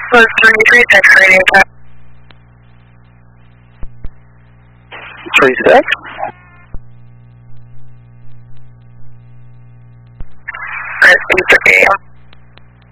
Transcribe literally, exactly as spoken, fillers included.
Was three three six radio check. Three six. Chris, eight thirty A M.